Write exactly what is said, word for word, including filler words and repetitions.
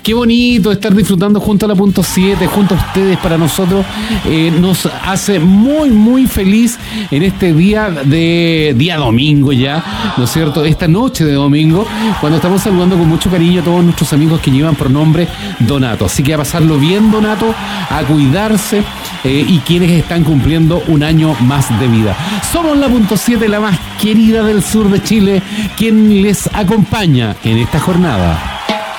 Qué bonito estar disfrutando junto a la punto siete, junto a ustedes. Para nosotros eh, nos hace muy, muy feliz en este día de día domingo ya, ¿no es cierto? Esta noche de domingo, cuando estamos saludando con mucho cariño a todos nuestros amigos que llevan por nombre Donato. Así que a pasarlo bien, Donato, a cuidarse eh, y quienes están cumpliendo un año más de vida. Somos la punto siete, la más querida del sur de Chile, quien les acompaña en esta jornada.